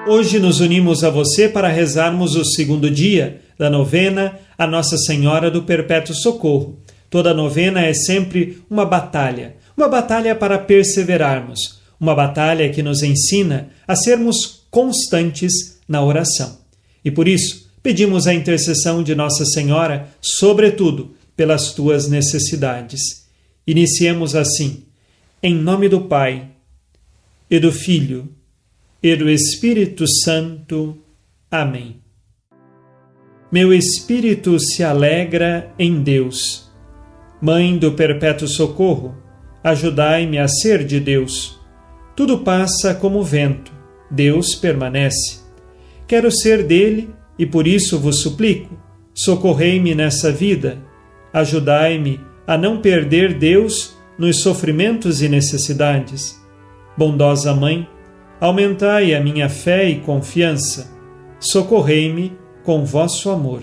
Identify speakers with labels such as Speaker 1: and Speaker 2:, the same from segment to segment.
Speaker 1: Hoje nos unimos a você para rezarmos o segundo dia da novena a Nossa Senhora do Perpétuo Socorro. Toda novena é sempre uma batalha para perseverarmos, uma batalha que nos ensina a sermos constantes na oração. E por isso, pedimos a intercessão de Nossa Senhora, sobretudo pelas tuas necessidades. Iniciemos assim, em nome do Pai, e do Filho, e do Espírito Santo. Amém. Meu espírito se alegra em Deus. Mãe do Perpétuo Socorro, ajudai-me a ser de Deus. Tudo passa como vento, Deus permanece. Quero ser dele e por isso vos suplico, socorrei-me nessa vida, ajudai-me a não perder Deus nos sofrimentos e necessidades. Bondosa Mãe, aumentai a minha fé e confiança, socorrei-me com vosso amor.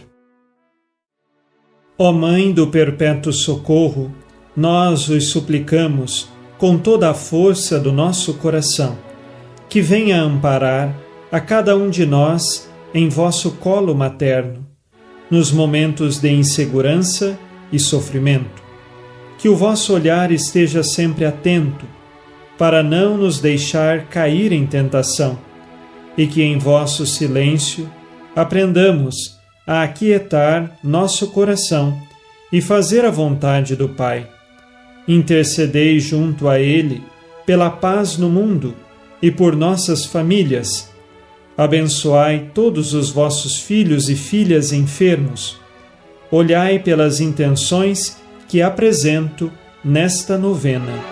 Speaker 1: Ó Mãe do Perpétuo Socorro, nós os suplicamos com toda a força do nosso coração, que venha amparar a cada um de nós em vosso colo materno, nos momentos de insegurança e sofrimento. Que o vosso olhar esteja sempre atento, para não nos deixar cair em tentação, e que em vosso silêncio aprendamos a aquietar nosso coração e fazer a vontade do Pai. Intercedei junto a Ele pela paz no mundo e por nossas famílias. Abençoai todos os vossos filhos e filhas enfermos. Olhai pelas intenções que apresento nesta novena.